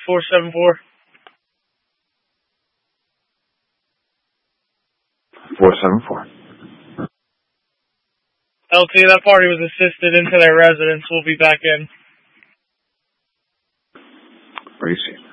474. 474. LT, that party was assisted into their residence. We'll be back in. Appreciate it.